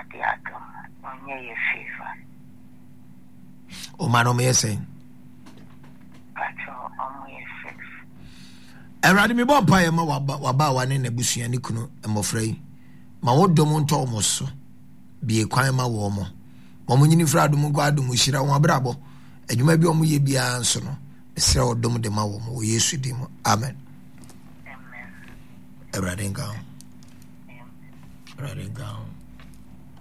Nyame adom onye ye favor. O man o me say. Pacho omo ye fix. Erade me bon pa ye ma waba wane na busua ni kunu emofra yi. Ma wodom nto omo so. Bie kwan ma wo mo. Mo nyini fra adom go adom hira wo abrabo. Adwuma bi omo ye bia nso no. Esra odom de ma wo mo Yesu di mo. Amen. Amen. Erade ngao. Erade ngao.